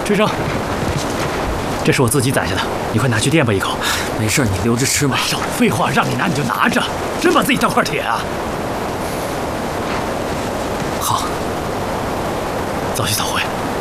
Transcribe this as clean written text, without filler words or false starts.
吹生，这是我自己宰下的，你快拿去垫吧一口。 没事，你留着吃吧。 少废话，让你拿你就拿着，真把自己当块铁啊！ 好， 早去早回。